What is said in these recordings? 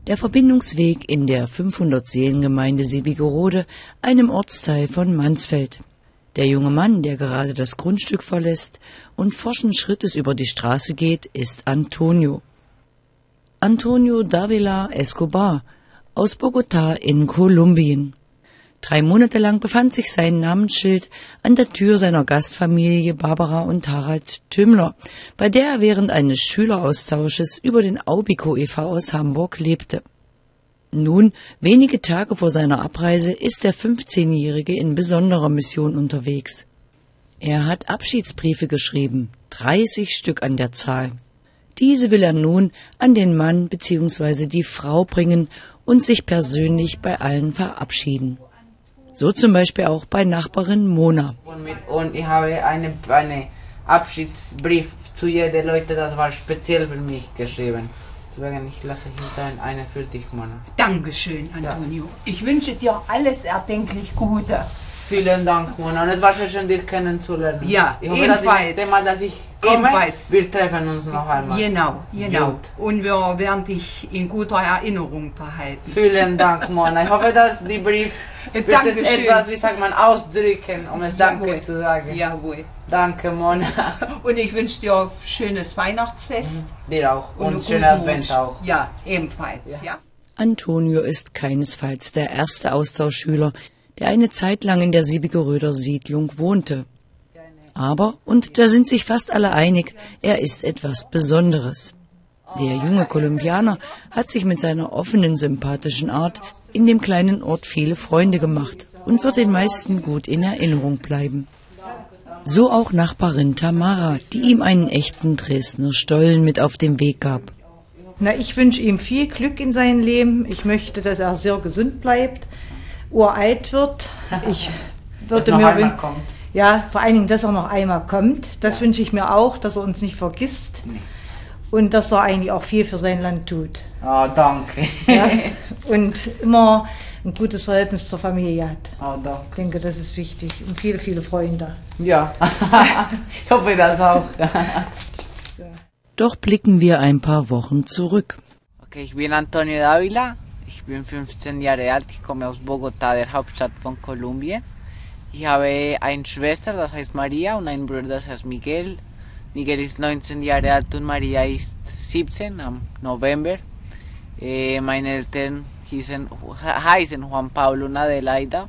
Der Verbindungsweg in der 500-Seelengemeinde Siebigerode, einem Ortsteil von Mansfeld. Der junge Mann, der gerade das Grundstück verlässt und forschen Schrittes über die Straße geht, ist Antonio. Antonio Davila Escobar aus Bogotá in Kolumbien. 3 Monate lang befand sich sein Namensschild an der Tür seiner Gastfamilie Barbara und Harald Tümmler, bei der er während eines Schüleraustausches über den Aubico e.V. aus Hamburg lebte. Nun, wenige Tage vor seiner Abreise, ist der 15-Jährige in besonderer Mission unterwegs. Er hat Abschiedsbriefe geschrieben, 30 Stück an der Zahl. Diese will er nun an den Mann bzw. die Frau bringen und sich persönlich bei allen verabschieden. So zum Beispiel auch bei Nachbarin Mona. Und ich habe einen Abschiedsbrief zu jedem Leute, das war speziell für mich geschrieben. Deswegen ich lasse hinter eine für dich, Mona. Dankeschön, Antonio. Ja. Ich wünsche dir alles erdenklich Gute. Vielen Dank, Mona. Und es war sehr schön, dich kennenzulernen. Ja, ich hoffe, dass das nächste Mal, dass ich komme, wir treffen uns noch einmal. Genau. Gut. Und wir werden dich in guter Erinnerung behalten. Vielen Dank, Mona. Ich hoffe, dass die Brief wird es etwas, wie sagt man, ausdrücken, um es Danke zu sagen. Jawohl. Danke, Mona. Und ich wünsche dir ein schönes Weihnachtsfest. Dir auch. Und schönen Advent auch. Ja, ebenfalls. Ja. Antonio ist keinesfalls der erste Austauschschüler, der eine Zeit lang in der Siebigeröder Siedlung wohnte. Aber, und da sind sich fast alle einig, er ist etwas Besonderes. Der junge Kolumbianer hat sich mit seiner offenen, sympathischen Art in dem kleinen Ort viele Freunde gemacht und wird den meisten gut in Erinnerung bleiben. So auch Nachbarin Tamara, die ihm einen echten Dresdner Stollen mit auf den Weg gab. Na, ich wünsche ihm viel Glück in seinem Leben. Ich möchte, dass er sehr gesund bleibt, uralt wird. Ich würde mir wünschen, ja, vor allen Dingen, dass er noch einmal kommt. Das wünsche ich mir auch, dass er uns nicht vergisst. Und dass er eigentlich auch viel für sein Land tut. Oh, danke. Ja, und immer ein gutes Verhältnis zur Familie hat. Oh, danke. Ich denke, das ist wichtig. Und viele, viele Freunde. Ja, ich hoffe das auch. Doch blicken wir ein paar Wochen zurück. Okay, ich bin Antonio Davila. Ich bin 15 Jahre alt. Ich komme aus Bogotá, der Hauptstadt von Kolumbien. Ich habe eine Schwester, das heißt Maria, und einen Bruder, das heißt Miguel. Miguel ist 19 Jahre alt und Maria ist 17 am November. Meine Eltern heißen Juan Pablo und Adelaida.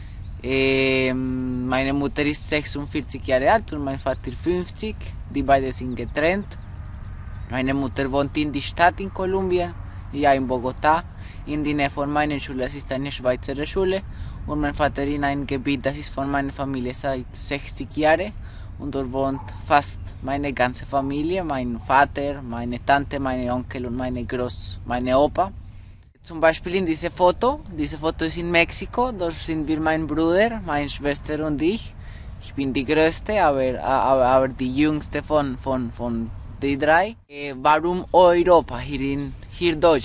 Meine Mutter ist 46 Jahre alt und mein Vater 50. Die beiden sind getrennt. Meine Mutter wohnt in der Stadt in Kolumbien, ja in Bogotá. In der Nähe von meiner Schule, das ist eine Schweizer Schule. Und mein Vater in einem Gebiet, das ist von meiner Familie seit 60 Jahren. Und dort wohnt fast meine ganze Familie, mein Vater, meine Tante, meine Onkel und meine Opa. Zum Beispiel in diese Foto ist in Mexiko, dort sind wir mein Bruder, meine Schwester und ich. Ich bin die Größte, aber die Jüngste von die 3. Warum Europa, hier Deutschland?